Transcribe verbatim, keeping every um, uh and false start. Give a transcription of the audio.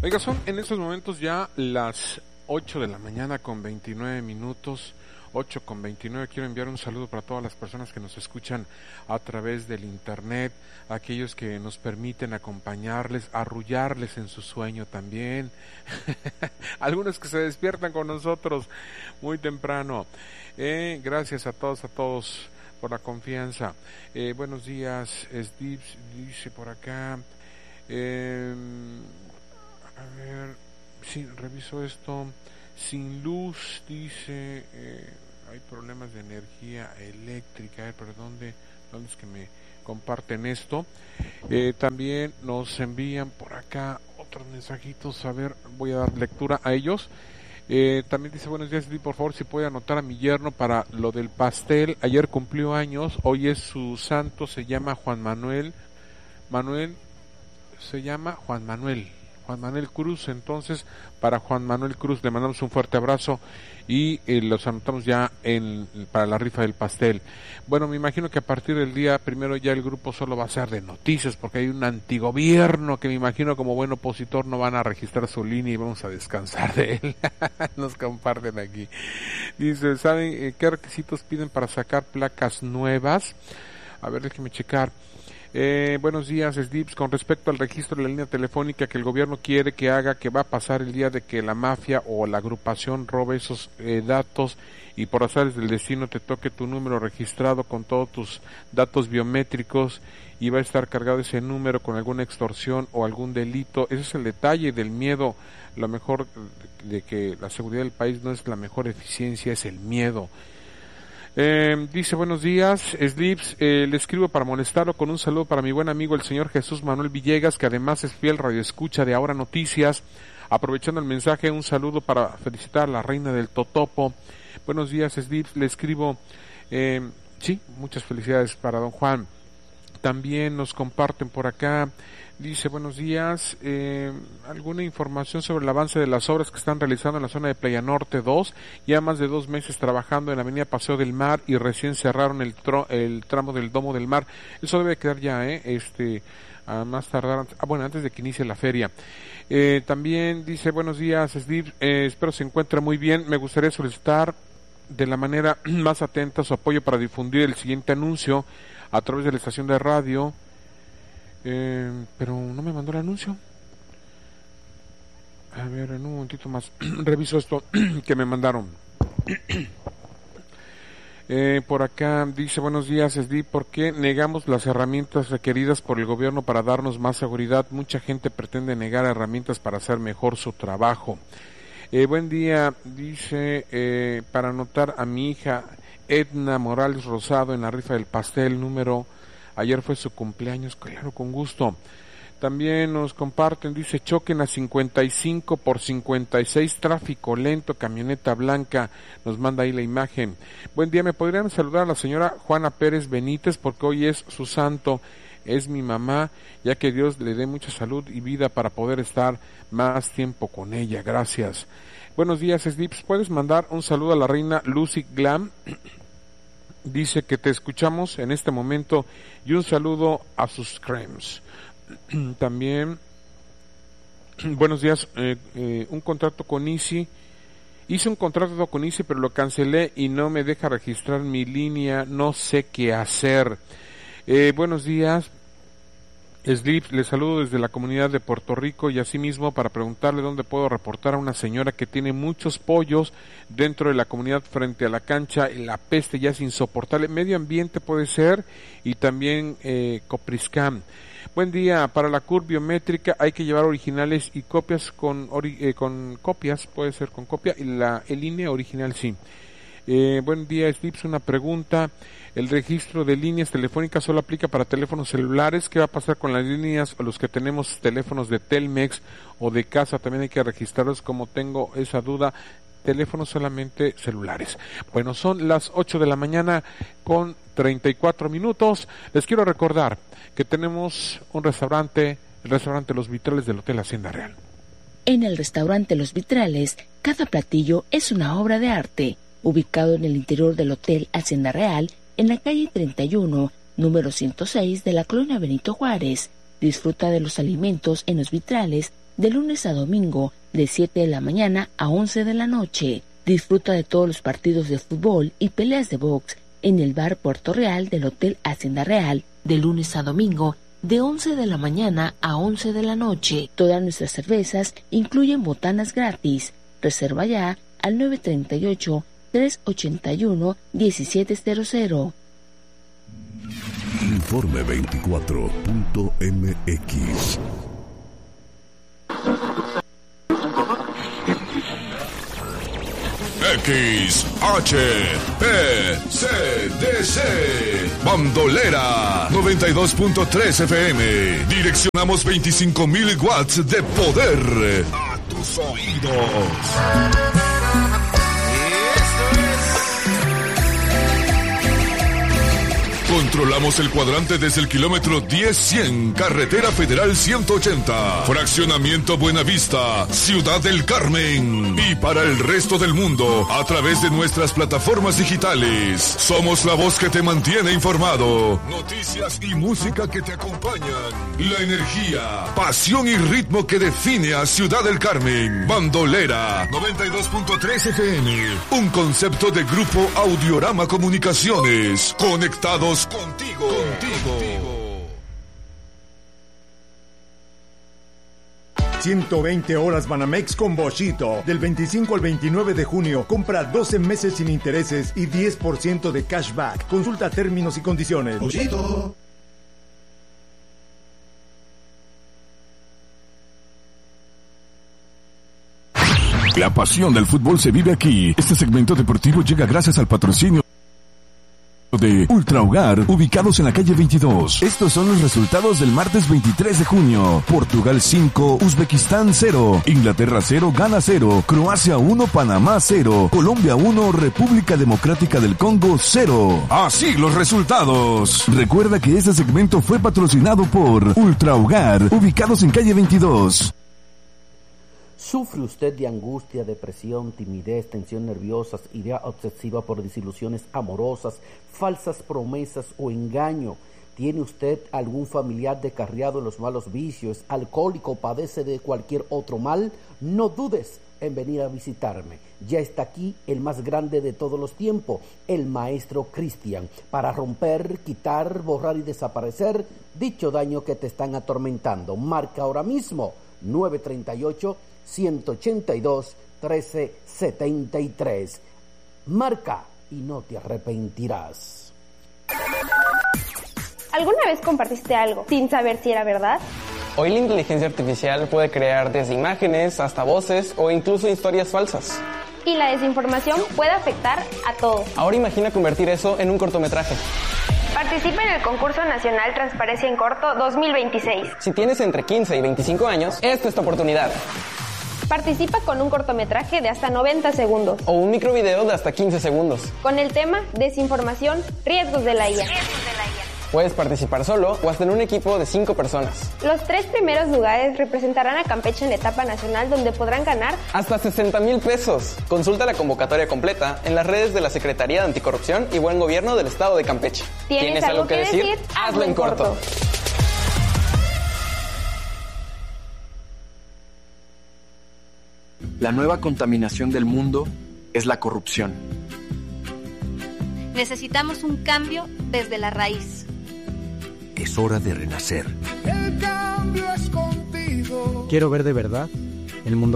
Oiga, son en estos momentos ya las ocho de la mañana con veintinueve minutos, ocho con veintinueve. Quiero enviar un saludo para todas las personas que nos escuchan a través del internet, aquellos que nos permiten acompañarles, arrullarles en su sueño también, algunos que se despiertan con nosotros muy temprano. Eh, gracias a todos, a todos por la confianza. Eh, buenos días, Sdips, dice por acá. Eh, A ver, sí, reviso esto. Sin luz, dice, eh, hay problemas de energía eléctrica. Eh, pero ¿dónde, dónde es que me comparten esto? Eh, también nos envían por acá otros mensajitos. A ver, voy a dar lectura a ellos. Eh, también dice, buenos días, por favor, si puede anotar a mi yerno para lo del pastel. Ayer cumplió años, hoy es su santo, se llama Juan Manuel. Manuel, se llama Juan Manuel. Juan Manuel Cruz. Entonces para Juan Manuel Cruz le mandamos un fuerte abrazo y eh, los anotamos ya en, para la rifa del pastel. Bueno, me imagino que a partir del día primero ya el grupo solo va a ser de noticias, porque hay un antigobierno que me imagino como buen opositor no van a registrar su línea y vamos a descansar de él. Nos comparten aquí. Dice, ¿saben eh, qué requisitos piden para sacar placas nuevas? A ver, déjenme checar. Eh, buenos días, Sdips. Con respecto al registro de la línea telefónica que el gobierno quiere que haga, que va a pasar el día de que la mafia o la agrupación robe esos eh, datos y por azares del destino te toque tu número registrado con todos tus datos biométricos y va a estar cargado ese número con alguna extorsión o algún delito. Ese es el detalle del miedo. Lo mejor de que la seguridad del país no es la mejor eficiencia, es el miedo. Eh, dice, buenos días, Slips, eh, le escribo para molestarlo con un saludo para mi buen amigo el señor Jesús Manuel Villegas, que además es fiel radioescucha de Ahora Noticias. Aprovechando el mensaje, un saludo para felicitar a la reina del Totopo. Buenos días, Slips, le escribo, eh, sí, muchas felicidades para don Juan. También nos comparten por acá, dice, buenos días, eh, alguna información sobre el avance de las obras que están realizando en la zona de Playa Norte dos, ya más de dos meses trabajando en la avenida Paseo del Mar y recién cerraron el, tro, el tramo del Domo del Mar. Eso debe quedar ya, eh, este, a más tardar, ah, bueno, antes de que inicie la feria. Eh, también dice, buenos días, Steve, eh, espero se encuentre muy bien, me gustaría solicitar de la manera más atenta su apoyo para difundir el siguiente anuncio a través de la estación de radio, eh, pero no me mandó el anuncio. A ver, en un momentito más reviso esto que me mandaron. eh, por acá dice, buenos días, Sdi, ¿por qué negamos las herramientas requeridas por el gobierno para darnos más seguridad? Mucha gente pretende negar herramientas para hacer mejor su trabajo. Eh, buen día, dice, eh, para anotar a mi hija Edna Morales Rosado en la rifa del pastel número, ayer fue su cumpleaños, claro, con gusto. También nos comparten, dice, choquen a cincuenta y cinco por cincuenta y seis, tráfico lento, camioneta blanca, nos manda ahí la imagen. Buen día, ¿me podrían saludar a la señora Juana Pérez Benítez porque hoy es su santo? Es mi mamá, ya que Dios le dé mucha salud y vida para poder estar más tiempo con ella, gracias. Buenos días, Slips, ¿puedes mandar un saludo a la reina Lucy Glam? Dice que te escuchamos en este momento y un saludo a sus crems. También, buenos días, eh, eh, un contrato con Easy. Hice un contrato con Easy pero lo cancelé y no me deja registrar mi línea, no sé qué hacer. Eh, buenos días, Slips, les saludo desde la comunidad de Puerto Rico y asimismo para preguntarle dónde puedo reportar a una señora que tiene muchos pollos dentro de la comunidad frente a la cancha. La peste ya es insoportable. Medio ambiente puede ser y también eh, Copriscam. Buen día, para la C U R biométrica hay que llevar originales y copias con ori eh, con copias, puede ser con copia y la el línea original sí. Eh, buen día, Slips, una pregunta. El registro de líneas telefónicas solo aplica para teléfonos celulares. ¿Qué va a pasar con las líneas o los que tenemos teléfonos de Telmex o de casa? También hay que registrarlos, como tengo esa duda. Teléfonos solamente celulares. Bueno, son las ocho de la mañana con treinta y cuatro minutos. Les quiero recordar que tenemos un restaurante, el restaurante Los Vitrales del Hotel Hacienda Real. En el restaurante Los Vitrales, cada platillo es una obra de arte. Ubicado en el interior del Hotel Hacienda Real, en la calle treinta y uno, número ciento seis de la colonia Benito Juárez. Disfruta de los alimentos en los vitrales de lunes a domingo de siete de la mañana a once de la noche. Disfruta de todos los partidos de fútbol y peleas de box en el bar Puerto Real del Hotel Hacienda Real de lunes a domingo de once de la mañana a once de la noche. Todas nuestras cervezas incluyen botanas gratis. Reserva ya al nueve treinta y ocho, tres ochenta y uno, diecisiete cero cero. Informe veinticuatro punto m x. X H P C D C Bandolera noventa y dos punto tres F M. Direccionamos veinticinco mil watts de poder a tus oídos. Controlamos el cuadrante desde el kilómetro diez cien, Carretera Federal ciento ochenta, Fraccionamiento Buenavista, Ciudad del Carmen. Y para el resto del mundo, a través de nuestras plataformas digitales. Somos la voz que te mantiene informado. Noticias y música que te acompañan. La energía, pasión y ritmo que define a Ciudad del Carmen. Bandolera noventa y dos punto tres F M. Un concepto de Grupo Audiorama Comunicaciones. Conectados contigo, contigo. ciento veinte horas Banamex con Boschito. Del veinticinco al veintinueve de junio, compra doce meses sin intereses y diez por ciento de cashback. Consulta términos y condiciones. Boschito. La pasión del fútbol se vive aquí. Este segmento deportivo llega gracias al patrocinio de Ultra Hogar, ubicados en la calle veintidós. Estos son los resultados del martes veintitrés de junio. Portugal cinco, Uzbekistán cero, Inglaterra cero, Ghana cero, Croacia uno, Panamá cero, Colombia uno, República Democrática del Congo cero. Así los resultados. Recuerda que este segmento fue patrocinado por Ultra Hogar, ubicados en calle veintidós. ¿Sufre usted de angustia, depresión, timidez, tensión nerviosa, idea obsesiva por desilusiones amorosas, falsas promesas o engaño? ¿Tiene usted algún familiar descarriado en los malos vicios, alcohólico, padece de cualquier otro mal? No dudes en venir a visitarme. Ya está aquí el más grande de todos los tiempos, el Maestro Cristian, para romper, quitar, borrar y desaparecer dicho daño que te están atormentando. Marca ahora mismo nueve treinta y ocho, ciento ochenta y dos, trece setenta y tres. Marca y no te arrepentirás. ¿Alguna vez compartiste algo sin saber si era verdad? Hoy la inteligencia artificial puede crear desde imágenes hasta voces o incluso historias falsas. Y la desinformación puede afectar a todos. Ahora imagina convertir eso en un cortometraje. Participa en el concurso nacional Transparencia en Corto dos mil veintiséis. Si tienes entre quince y veinticinco años, esta es tu oportunidad. Participa con un cortometraje de hasta noventa segundos. O un microvideo de hasta quince segundos. Con el tema Desinformación, riesgos de la I A. Riesgos de la I A. Puedes participar solo o hasta en un equipo de cinco personas. Los tres primeros lugares representarán a Campeche en la etapa nacional, donde podrán ganar hasta sesenta mil pesos. Consulta la convocatoria completa en las redes de la Secretaría de Anticorrupción y Buen Gobierno del Estado de Campeche. ¿Tienes, ¿Tienes algo que decir? decir? Hazlo en corto. corto. La nueva contaminación del mundo es la corrupción. Necesitamos un cambio desde la raíz. Es hora de renacer. El cambio es contigo. Quiero ver de verdad el mundo